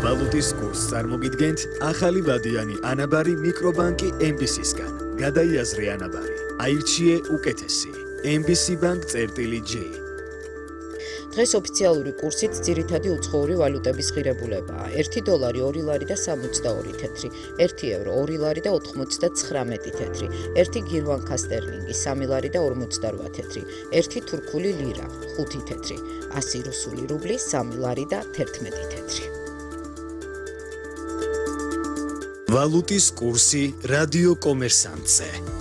ვალუტის კურსს წარმოგიდგენთ ახალი ვადიანი ანაბარი მიკრობანკი MBC-სგან. გადაიაზრე ანაბარი. აირჩიე უკეთესი. MBC Bank-J. დღეს ოფიციალური კურსით ძირითადი უცხოური ვალუტების ღირებულებაა. 1 დოლარი 2 ლარი და 62 თეთრი, 1 ევრო 2 ლარი და 99 თეთრი, 1 გირვანკა სტერლინგი 3 ლარი და 58 თეთრი, 1 თურქული ლირა 5 თეთრი, 100 რუსული რუბლი 3 ლარი და 11 თეთრი. ვალუტის კურსი რადიო კომერსანტზე.